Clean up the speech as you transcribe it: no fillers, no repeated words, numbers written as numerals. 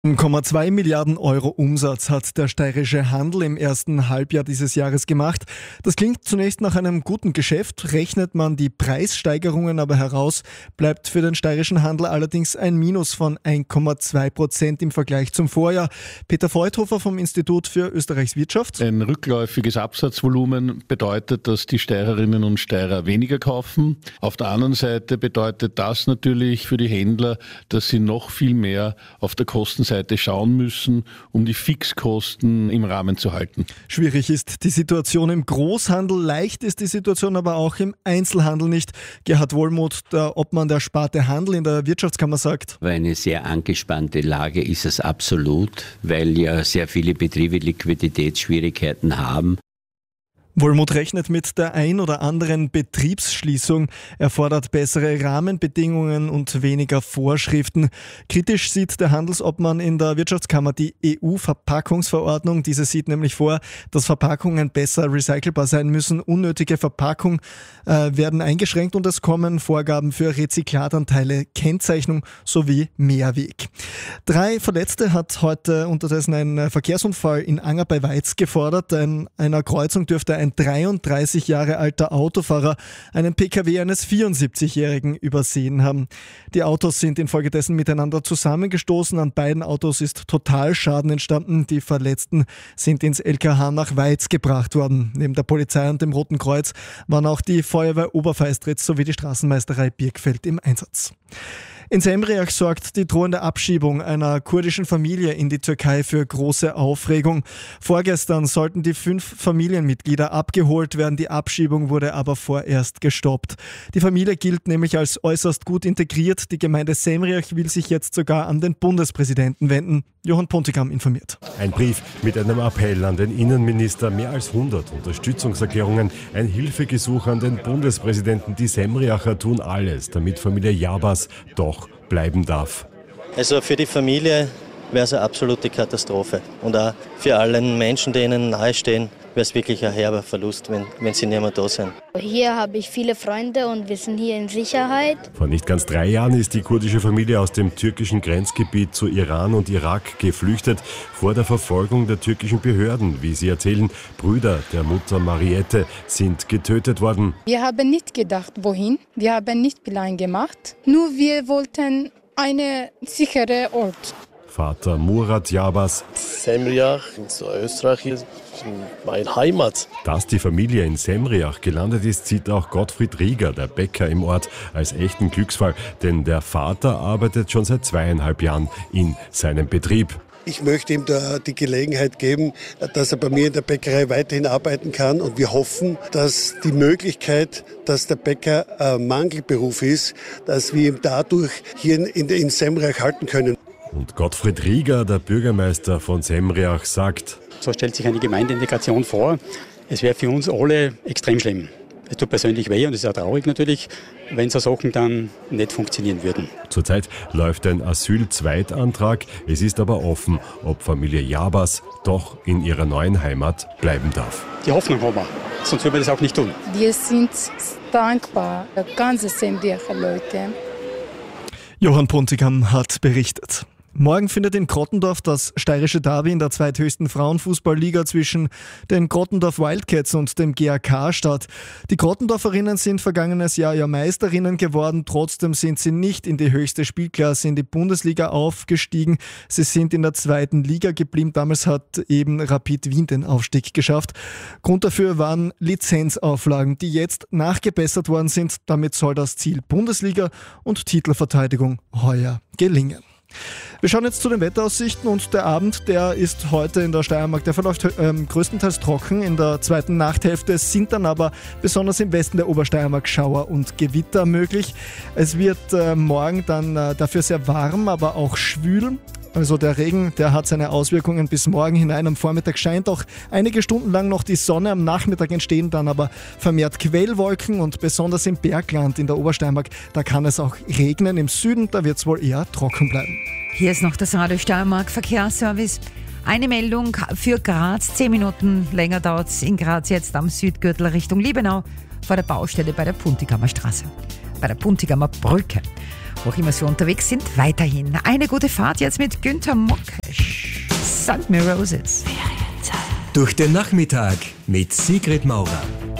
1,2 Milliarden Euro Umsatz hat der steirische Handel im ersten Halbjahr dieses Jahres gemacht. Das klingt zunächst nach einem guten Geschäft. Rechnet man die Preissteigerungen aber heraus, bleibt für den steirischen Handel allerdings ein Minus von 1,2% im Vergleich zum Vorjahr. Peter Feuthofer vom Institut für Österreichs Wirtschaft. Ein rückläufiges Absatzvolumen bedeutet, dass die Steirerinnen und Steirer weniger kaufen. Auf der anderen Seite bedeutet das natürlich für die Händler, dass sie noch viel mehr auf der Kostenseite schauen müssen, um die Fixkosten im Rahmen zu halten. Schwierig ist die Situation im Großhandel, leicht ist die Situation aber auch im Einzelhandel nicht. Gerhard Wohlmuth, der Obmann der Sparte Handel in der Wirtschaftskammer, sagt: Eine sehr angespannte Lage ist es absolut, weil ja sehr viele Betriebe Liquiditätsschwierigkeiten haben. Wohlmuth rechnet mit der ein oder anderen Betriebsschließung. Er fordert bessere Rahmenbedingungen und weniger Vorschriften. Kritisch sieht der Handelsobmann in der Wirtschaftskammer die EU-Verpackungsverordnung. Diese sieht nämlich vor, dass Verpackungen besser recycelbar sein müssen. Unnötige Verpackungen werden eingeschränkt und es kommen Vorgaben für Rezyklatanteile, Kennzeichnung sowie Mehrweg. 3 Verletzte hat heute unterdessen ein Verkehrsunfall in Anger bei Weiz gefordert. In einer Kreuzung dürfte ein 33 Jahre alter Autofahrer einen PKW eines 74-Jährigen übersehen haben. Die Autos sind infolgedessen miteinander zusammengestoßen. An beiden Autos ist Totalschaden entstanden. Die Verletzten sind ins LKH nach Weiz gebracht worden. Neben der Polizei und dem Roten Kreuz waren auch die Feuerwehr Oberfeistritz sowie die Straßenmeisterei Birkfeld im Einsatz. In Semriach sorgt die drohende Abschiebung einer kurdischen Familie in die Türkei für große Aufregung. Vorgestern sollten die 5 Familienmitglieder abgeholt werden. Die Abschiebung wurde aber vorerst gestoppt. Die Familie gilt nämlich als äußerst gut integriert. Die Gemeinde Semriach will sich jetzt sogar an den Bundespräsidenten wenden. Johann Pontigam informiert. Ein Brief mit einem Appell an den Innenminister, mehr als 100 Unterstützungserklärungen, ein Hilfegesuch an den Bundespräsidenten. Die Semriacher tun alles, damit Familie Yabas doch bleiben darf. Also für die Familie wäre es eine absolute Katastrophe. Und auch für alle Menschen, die ihnen nahestehen, wäre es wirklich ein herber Verlust, wenn sie nicht mehr da sind. Hier habe ich viele Freunde und wir sind hier in Sicherheit. Vor nicht ganz 3 Jahren ist die kurdische Familie aus dem türkischen Grenzgebiet zu Iran und Irak geflüchtet, vor der Verfolgung der türkischen Behörden. Wie sie erzählen, Brüder der Mutter Mariette sind getötet worden. Wir haben nicht gedacht, wohin. Wir haben nicht Plan gemacht. Nur wir wollten einen sicheren Ort. Vater Murat Yabas. Semriach in Österreich ist meine Heimat. Dass die Familie in Semriach gelandet ist, sieht auch Gottfried Rieger, der Bäcker im Ort, als echten Glücksfall. Denn der Vater arbeitet schon seit 2,5 Jahren in seinem Betrieb. Ich möchte ihm da die Gelegenheit geben, dass er bei mir in der Bäckerei weiterhin arbeiten kann. Und wir hoffen, dass die Möglichkeit, dass der Bäcker ein Mangelberuf ist, dass wir ihn dadurch hier in Semriach halten können. Und Gottfried Rieger, der Bürgermeister von Semriach, sagt: So stellt sich eine Gemeindeintegration vor. Es wäre für uns alle extrem schlimm. Es tut persönlich weh und es ist auch traurig natürlich, wenn so Sachen dann nicht funktionieren würden. Zurzeit läuft ein Asyl-Zweitantrag. Es ist aber offen, ob Familie Yabas doch in ihrer neuen Heimat bleiben darf. Die Hoffnung haben wir, sonst würden wir das auch nicht tun. Wir sind dankbar, die ganzen Semriacher Leute. Johann Pontigam hat berichtet. Morgen findet in Grottendorf das steirische Derby in der zweithöchsten Frauenfußballliga zwischen den Grottendorf Wildcats und dem GAK statt. Die Grottendorferinnen sind vergangenes Jahr ja Meisterinnen geworden, trotzdem sind sie nicht in die höchste Spielklasse in die Bundesliga aufgestiegen. Sie sind in der 2. Liga geblieben, damals hat eben Rapid Wien den Aufstieg geschafft. Grund dafür waren Lizenzauflagen, die jetzt nachgebessert worden sind. Damit soll das Ziel Bundesliga und Titelverteidigung heuer gelingen. Wir schauen jetzt zu den Wetteraussichten und der Abend, der ist heute in der Steiermark, der verläuft größtenteils trocken. In der zweiten Nachthälfte sind dann aber besonders im Westen der Obersteiermark Schauer und Gewitter möglich. Es wird morgen dann dafür sehr warm, aber auch schwül. Also der Regen, der hat seine Auswirkungen bis morgen hinein. Am Vormittag scheint auch einige Stunden lang noch die Sonne. Am Nachmittag entstehen dann aber vermehrt Quellwolken und besonders im Bergland in der Obersteiermark, da kann es auch regnen. Im Süden, da wird es wohl eher trocken bleiben. Hier ist noch das Radio Steiermark Verkehrsservice. Eine Meldung für Graz. 10 Minuten länger dauert es in Graz jetzt am Südgürtel Richtung Liebenau vor der Baustelle bei der Puntigammer Straße. bei der Puntigamer Brücke. Wo auch immer Sie unterwegs sind, weiterhin eine gute Fahrt jetzt mit Günther Mokesch. Send Me Roses. Durch den Nachmittag mit Sigrid Maurer.